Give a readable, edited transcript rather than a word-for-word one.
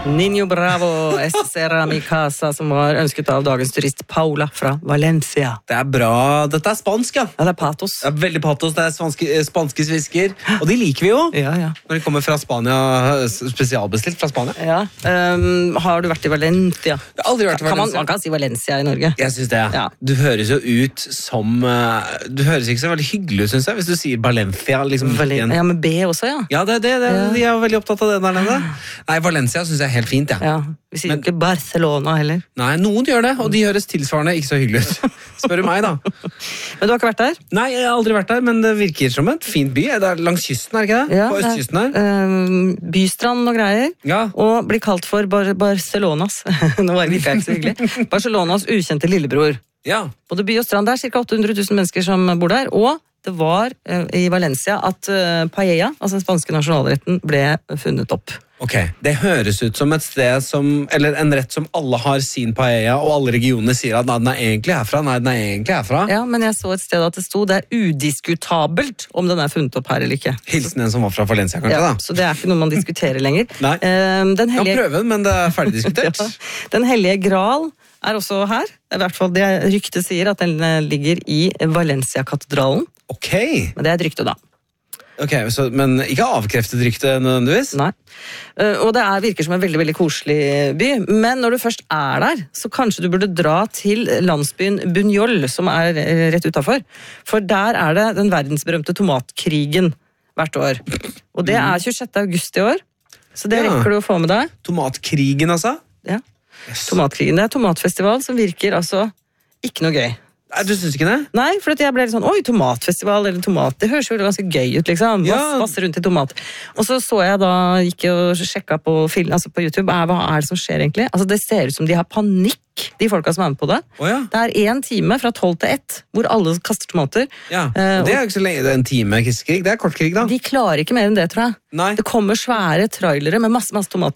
Niño Bravo, Estera mi casa, som var ønsket av dagens turist Paula fra Valencia. Det bra. Dette spansk, ja. Ja, det patos. Det veldig patos, det spanske svisker. Og de liker vi jo. Ja, ja. Når de kommer fra Spania, spesialbestilt fra Spania. Ja. Har du vært i Valencia? Jeg har aldri vært i Valencia. Man kan si Valencia i Norge. Jeg synes det. Ja. Du høres jo ut som... Du høres ikke så veldig hyggelig ut, synes jeg, hvis du sier Valencia. Liksom, Ja, med B også, ja. Ja, det. De er jo veldig opptatt av det der nede. Nei, Valencia synes jeg er helt fint, ja. Ja, vi sier ikke Barcelona heller. Nei, noen gjør det, og de høres tilsvarende ikke så hyggelig ut. Spør du meg, da. Men du har ikke vært der? Nei, jeg har aldri vært der, men det virker som et fint by. Det er langs kysten, er det ikke det? Ja, på østkysten her. Bystrand og greier. Ja. Og blir kalt for Barcelonas. Nå var det ikke så hyggelig. Barcelonas ukjente lillebror. Ja. Både by og strand, det er cirka 800 000 mennesker som bor der, og det var i Valencia at paella, altså den spanske nasjonalretten, ble funnet opp. Ok, det høres ut som et sted som, eller en rett som alle har sin paella, og alle regionene sier at nei, den er egentlig herfra. Ja, men jeg så et sted at det stod, det er udiskutabelt om den er funnet opp her eller ikke. Hilsen en som var fra Valencia, kanskje Ja, da? så det er ikke noe man diskuterer lenger. Nei, Den jeg kan hellige... prøve den, men det er ferdig diskutert. Ja, den hellige Graal er også her. I hvert fall det ryktet sier at den ligger i Valencia-katedralen. Ok, Men det er et rykte da. men ikke avkreftet rykte nødvendigvis? Nei. Og det virker som en veldig, veldig koselig by. Men når du først er der, så kanskje du burde dra til landsbyen Bunyol, som er rett utenfor. For der er det den verdensberømte tomatkrigen hvert år. Og det er 26. august i år. Så det rekker du å få med deg. Tomatkrigen, altså? Ja. Tomatkrigen, det er tomatfestival som virker altså ikke noe gøy. Nei, du synes ikke det? Nei, for jeg ble litt sånn, oi, tomatfestival eller tomat, det høres jo ganske gøy ut, liksom. Masse rundt i tomat. Og så jeg da, gikk og sjekket på film, altså på YouTube, hva er det som skjer egentlig? Altså, det ser ut som de har panikk, de folka som er med på det. Ja. Det er 1 time fra 12 til 1, hvor alle kaster tomater. Ja, det er jo ikke så lenge, det er en time krig, det er kort krig da. De klarer ikke mer enn det, tror jeg. Nei. Det kommer svære trailere med masse tomater.